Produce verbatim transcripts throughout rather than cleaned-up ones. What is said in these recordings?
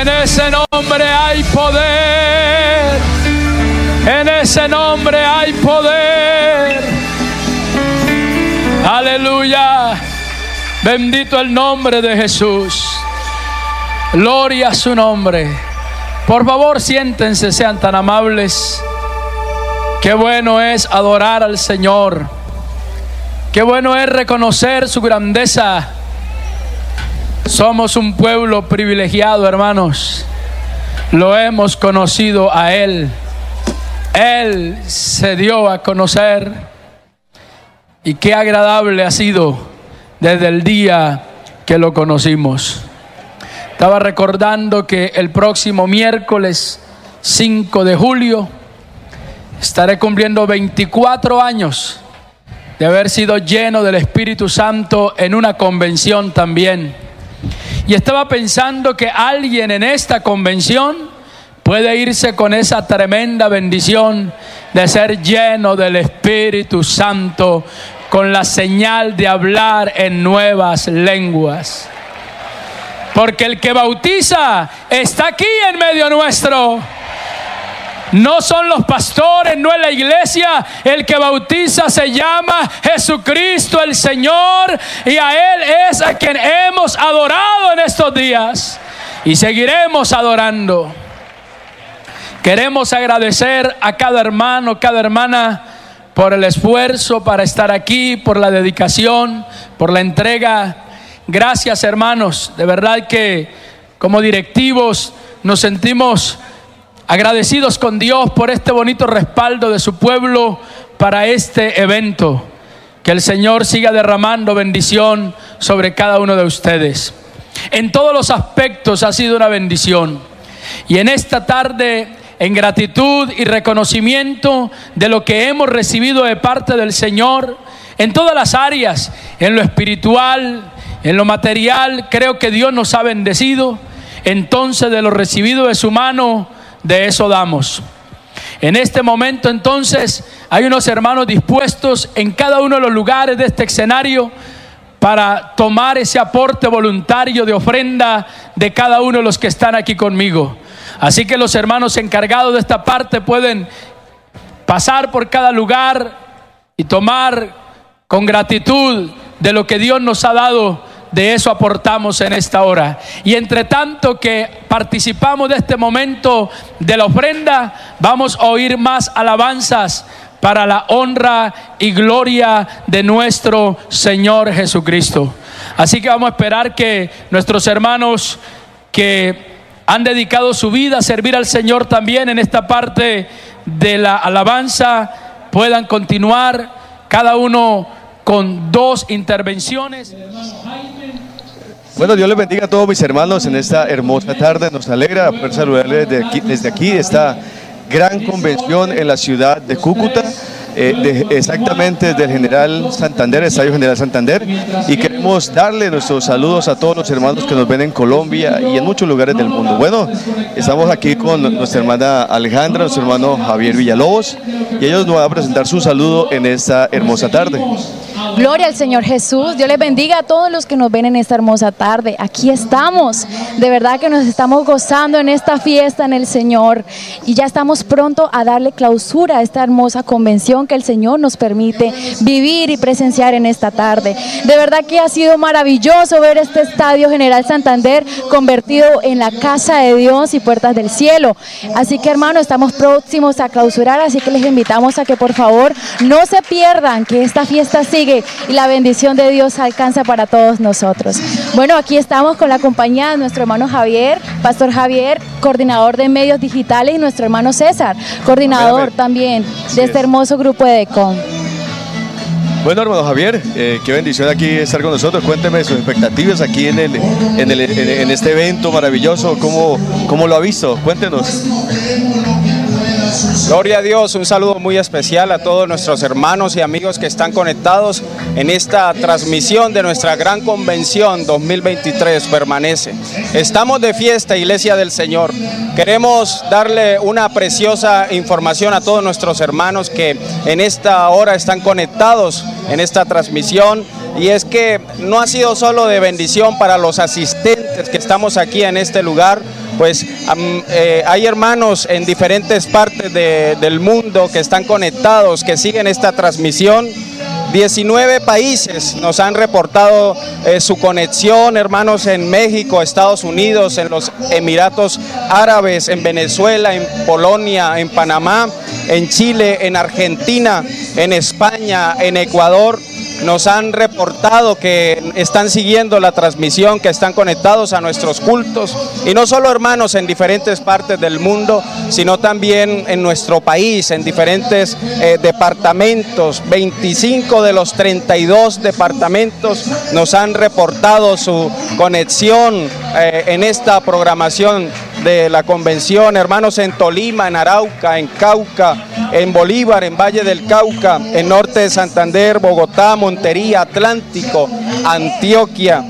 En ese nombre hay poder. En ese nombre hay poder. Aleluya. Bendito el nombre de Jesús. Gloria a su nombre. Por favor, siéntense, sean tan amables. Qué bueno es adorar al Señor. Qué bueno es reconocer su grandeza. Somos un pueblo privilegiado, hermanos. Lo hemos conocido a Él. Él se dio a conocer. Y qué agradable ha sido desde el día que lo conocimos. Estaba recordando que el próximo miércoles cinco de julio estaré cumpliendo veinticuatro años de haber sido lleno del Espíritu Santo en una convención también. Y estaba pensando que alguien en esta convención puede irse con esa tremenda bendición de ser lleno del Espíritu Santo, con la señal de hablar en nuevas lenguas. Porque el que bautiza está aquí en medio nuestro. No son los pastores, no es la iglesia. El que bautiza se llama Jesucristo el Señor, y a Él es a quien hemos adorado en estos días y seguiremos adorando. Queremos agradecer a cada hermano, cada hermana por el esfuerzo para estar aquí, por la dedicación, por la entrega. Gracias, hermanos. De verdad que como directivos nos sentimos agradecidos con Dios por este bonito respaldo de su pueblo para este evento. Que el Señor siga derramando bendición sobre cada uno de ustedes. En todos los aspectos ha sido una bendición. Y en esta tarde, en gratitud y reconocimiento de lo que hemos recibido de parte del Señor, en todas las áreas, en lo espiritual, en lo material, creo que Dios nos ha bendecido. Entonces, de lo recibido de su mano, de eso damos. En este momento, entonces, hay unos hermanos dispuestos en cada uno de los lugares de este escenario para tomar ese aporte voluntario de ofrenda de cada uno de los que están aquí conmigo. Así que los hermanos encargados de esta parte pueden pasar por cada lugar y tomar con gratitud de lo que Dios nos ha dado. De eso aportamos en esta hora. Y entre tanto que participamos de este momento de la ofrenda, vamos a oír más alabanzas para la honra y gloria de nuestro Señor Jesucristo. Así que vamos a esperar que nuestros hermanos que han dedicado su vida a servir al Señor también en esta parte de la alabanza puedan continuar, cada uno con dos intervenciones. Bueno, Dios les bendiga a todos mis hermanos en esta hermosa tarde. Nos alegra poder saludarles desde aquí, desde aquí, esta gran convención en la ciudad de Cúcuta. Eh, de, exactamente desde el General Santander, Estadio General Santander, y queremos darle nuestros saludos a todos los hermanos que nos ven en Colombia y en muchos lugares del mundo. Bueno, estamos aquí con nuestra hermana Alejandra, nuestro hermano Javier Villalobos, y ellos nos van a presentar su saludo en esta hermosa tarde. Gloria al Señor Jesús. Dios les bendiga a todos los que nos ven en esta hermosa tarde. Aquí estamos, de verdad que nos estamos gozando en esta fiesta en el Señor, y ya estamos pronto a darle clausura a esta hermosa convención que el Señor nos permite vivir y presenciar en esta tarde. De verdad que ha sido maravilloso ver este Estadio General Santander convertido en la casa de Dios y puertas del cielo. Así que, hermanos, estamos próximos a clausurar, así que les invitamos a que por favor no se pierdan, que esta fiesta sigue y la bendición de Dios alcanza para todos nosotros. Bueno, aquí estamos con la compañía de nuestro hermano Javier, Pastor Javier, coordinador de medios digitales, y nuestro hermano César, coordinador Amén. también de este hermoso grupo de DECON. Bueno, hermano Javier, eh, qué bendición aquí estar con nosotros. Cuénteme sus expectativas aquí en, el, en, el, en, en este evento maravilloso. ¿Cómo, cómo lo ha visto? Cuéntenos. Gloria a Dios, un saludo muy especial a todos nuestros hermanos y amigos que están conectados en esta transmisión de nuestra gran convención dos mil veintitrés Permanece. Estamos de fiesta, Iglesia del Señor. Queremos darle una preciosa información a todos nuestros hermanos que en esta hora están conectados en esta transmisión, y es que no ha sido solo de bendición para los asistentes que estamos aquí en este lugar, pues um, eh, hay hermanos en diferentes partes de, del mundo que están conectados, que siguen esta transmisión. diecinueve países nos han reportado eh, su conexión, hermanos, en México, Estados Unidos, en los Emiratos Árabes, en Venezuela, en Polonia, en Panamá, en Chile, en Argentina, en España, en Ecuador. Nos han reportado que están siguiendo la transmisión, que están conectados a nuestros cultos, y no solo hermanos en diferentes partes del mundo, sino también en nuestro país, en diferentes eh, departamentos. veinticinco de los treinta y dos departamentos nos han reportado su conexión eh, en esta programación de la convención, hermanos, en Tolima, en Arauca, en Cauca, en Bolívar, en Valle del Cauca, en Norte de Santander, Bogotá, Montería, Atlántico, Antioquia,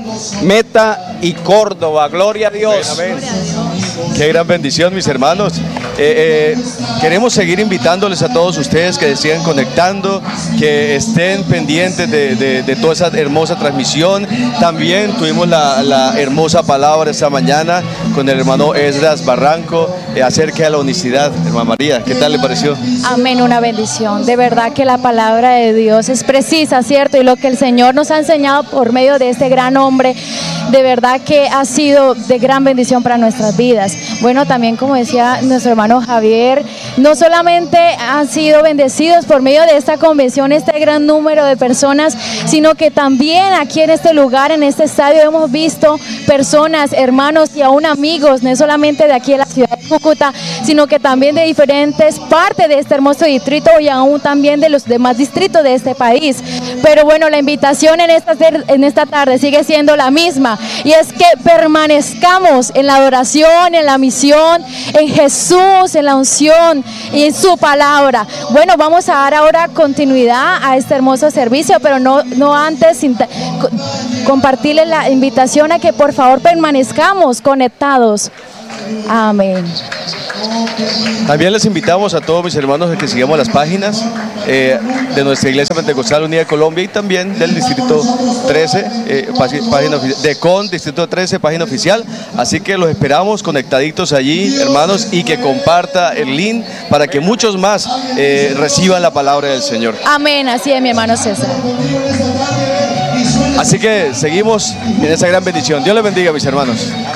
Meta y Córdoba. Gloria a Dios. Amén, amén. Qué gran bendición, mis hermanos. Eh, eh, queremos seguir invitándoles a todos ustedes que sigan conectando, que estén pendientes de, de, de toda esa hermosa transmisión. También tuvimos la, la hermosa palabra esta mañana con el hermano Esdras Barranco eh, acerca de la unicidad. Hermana María, ¿qué tal le pareció? Amén, una bendición. De verdad que la palabra de Dios es precisa, ¿cierto? Y lo que el Señor nos ha enseñado por medio de este gran hombre, de verdad que ha sido de gran bendición para nuestras vidas. Bueno, también como decía nuestro hermano Javier, no solamente han sido bendecidos por medio de esta convención, este gran número de personas, sino que también aquí en este lugar, en este estadio, hemos visto personas, hermanos y aún amigos, no solamente de aquí de la ciudad de Cúcuta, sino que también de diferentes partes de este hermoso distrito y aún también de los demás distritos de este país. Pero bueno, la invitación en esta, en esta tarde sigue siendo la misma, y es que permanezcamos en la adoración, en la misión, en Jesús, en la unción y en su palabra. Bueno, vamos a dar ahora continuidad a este hermoso servicio, pero no, no antes sin compartirles la invitación a que por favor permanezcamos conectados. Amén. También les invitamos a todos mis hermanos a que sigamos las páginas eh, de nuestra Iglesia Pentecostal Unida de Colombia y también del Distrito trece, eh, página de Con, Distrito trece, página oficial. Así que los esperamos conectaditos allí, hermanos, y que comparta el link para que muchos más eh, reciban la palabra del Señor. Amén, así es, mi hermano César. Así que seguimos en esa gran bendición. Dios les bendiga, mis hermanos.